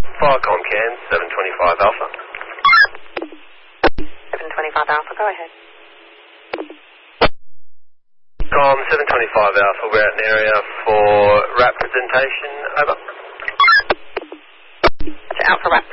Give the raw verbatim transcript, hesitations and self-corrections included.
Firecom Can, seven twenty-five Alpha. seven twenty-five Alpha, go ahead. Com, seven twenty-five Alpha, we're at an area for representation, over. It's Alpha